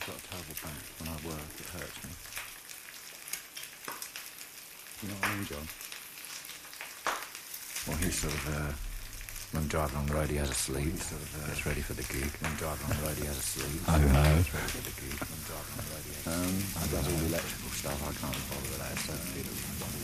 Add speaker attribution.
Speaker 1: I've got a terrible back. When I work, it hurts me. You know what I mean, John? Well, he's sort of, when I'm driving on the road, he has a sleep. Gets ready for the gig. When I'm driving on the road, he has a sleep.
Speaker 2: Oh, no.
Speaker 1: Gets ready for the gig. When I'm driving on the road, he has a sleep. He does all the electrical stuff. I can't bother with that. It's so